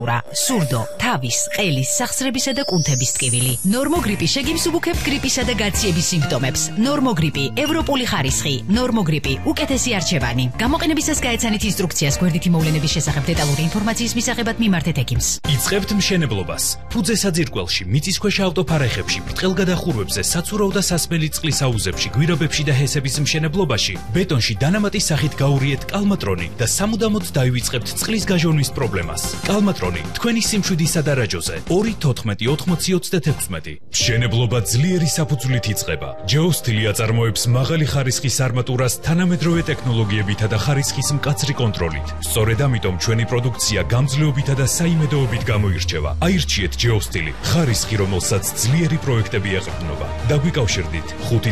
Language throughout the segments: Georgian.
სურდო, თავის, ყელის, სახსრებისა და კუნთების ტკივილი. ნორმოგრიპი შეგიმსუბუქებთ გრიპისა და გაციების სიმპტომებს. ნორმოგრიპი, ევროპული ხარისხი. ნორმოგრიპი, უკეთესი არჩევანი. გამოყენებისას გაეცანით ინსტრუქციას გვერდითი მოვლენების შესახებ დეტალური ინფორმაციის მისაღებად მიმართეთ ექიმს. იწყებთ მშენებლობას. ფუძე საძირკველში, მიწისქვეშა ავტოფარეხებში, ბრტყელგადახურვებზე, საცურავ და სასმელი წყლის აუზებში, გვირაბებში და ჰესების მშენებლობაში, ბეტონში დანამატის სახით გაურიეთ კალმატრონი და სამუდამოდ დაივიწყებთ წყლის გაჟონვის პრობლემას. კალმატრონი თქვენი სიმშვიდის სადარაჯოზე 2-14-80-36. მშენებლობა ძლიერი საფუძვლით იწყება. ჯეოსტილი აწარმოებს მაღალი ხარისხის არმატურას თანამედროვე ტექნოლოგიებითა და ხარისხის მკაცრი კონტროლით. სწორედ ამიტომ ჩვენი პროდუქცია გამძლეობითა და საიმედოობით გამოირჩევა. აირჩიეთ ჯეოსტილი, ხარისხი, რომელსაც ძლიერი პროექტები ეყრდნობა. დაგვიკავშირდით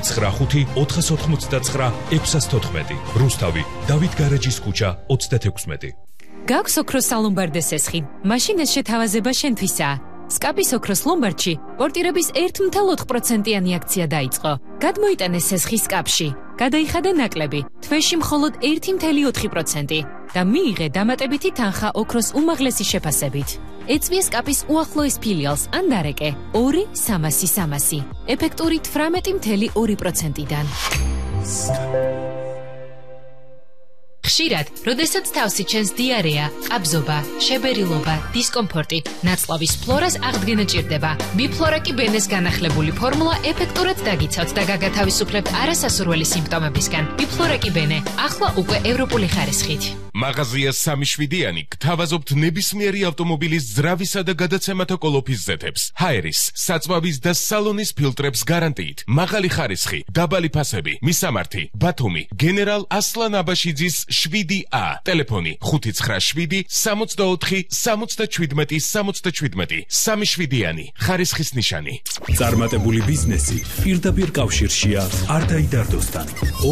595-489-614. რუსთავი, დავით გარეჯის ქუჩა 36. გაქვს ოქროს სალომბარდე სესხი. მაშინ ეს შეთავაზება შენთვისაა. სკაპის ოქროს ლომბარდში პორტირების 1.4%-იანი აქცია დაიწყო. გადმოიტანეს სესხი სკაპში. გადაიხადა ნაკლები, თვეში მხოლოდ 1.4% და მიიღე დამატებითი თანხა ოქროს უმაღლესი შეფასებით. ეწვია სკაპის უახლოეს ფილიალს ან დარეკე 2-300-300. ეფექტური 18.2%-დან. ხშირად, როდესაც თავსი ჩენს დიარეა, ყაბზობა, შებერილობა, დისკომფორტი, ნაწლავის ფლორას აღდგენა ჭირდება. ბიფლორაკი ბენეს განახლებული ფორმულა ეფექტურად დაგიცავთ და გაგათავისუფლებთ არასასურველი სიმპტომებისგან. ბიფლორაკი ბენე, ახლა უკვე ევროპული ხარისხით. მაღაზია 3-7-იანი გთავაზობთ ნებისმიერი ავტომობილის ძრავისა და გადაცემათა კოლოფის ზეთებს, ჰაერის, საწვავის და სალონის ფილტრებს გარანტიით. მაღალი ხარისხი, დაბალი ფასები, მისამართი, ბათუმი, გენერალ ასლან აბაშიძის 7A. ტელეფონი 597-64-77-77. 3-7-იანი ხარისხის ნიშანი. წარმატებული ბიზნესი პირდაპირ კავშირშია არ დაიდარდოსთან.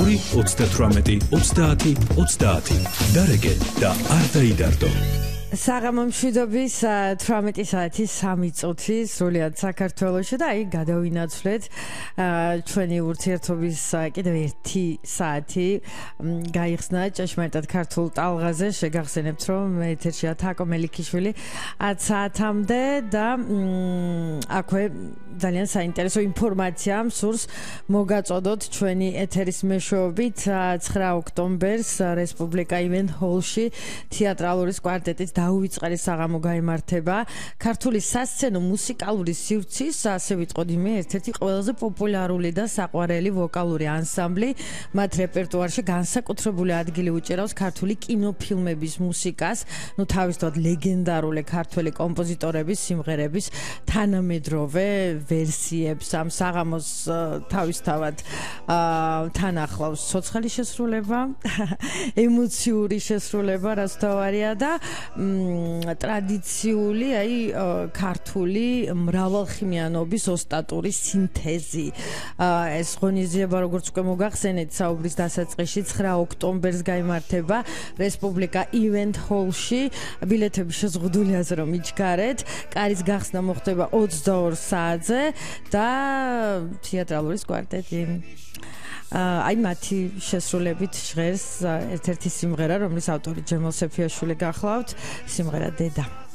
2-38-30-30. დარეკე და არ დაიდარდო. საღამო მშვიდობის 18 საათი 3 წუთი სრულიად საქართველოში და აი გადავინაცვლეთ ჩვენი ურთიერთობის კიდევ 1 საათი გაიხსნა ჭეშმარიტად ქართულ ტალღაზე. შეგახსენებთ რომ ეთერშია თაკო მელიქიშვილი 10 საათამდე და აქვე ძალიან საინტერესო ინფორმაცია მსურს მოგაწოდოთ ჩვენი ეთერის მეშვეობით 9 ოქტომბერს რესპუბლიკა ივენთ ჰოლში თეატრალური კვარტეტით დაუვიწყარი საღამო გაიმართება. ქართული სასცენო მუსიკალური სივრცის, ასე ვიტყოდი მე, ერთ-ერთი ყველაზე პოპულარული და საყვარელი ვოკალური ანსამბლი. მათ რეპერტუარში განსაკუთრებული ადგილი უჭერავს ქართული კინოფილმების მუსიკას, თავისთავად ლეგენდარული ქართველი კომპოზიტორების სიმღერების თანამედროვე ვერსიებს. ამ საღამოს თავისთავად თან ახლავს ცოცხალი შესრულება, ემოციური შესრულება, რაც თავარია და ტრადიციული, ქართული მრავალხმიანობის ოსტატური სინთეზი. ეს ღონისძიება, როგორც უკვე მოგახსენეთ, საუბრის დასაწყისში 9 ოქტომბერს გაიმართება რესპუბლიკა ივენთ ჰოლში. ბილეთები შეზღუდულია, რომ იჩქარეთ. კარის გახსნა მოხდება 22 საათზე და თეატრალური კვარტეტი მათი შესრულებით ჟღერს ერთ-ერთი სიმღერა, რომლის ავტორი ჯემალ სეფიაშვილი გახლავთ, სიმღერა დედა.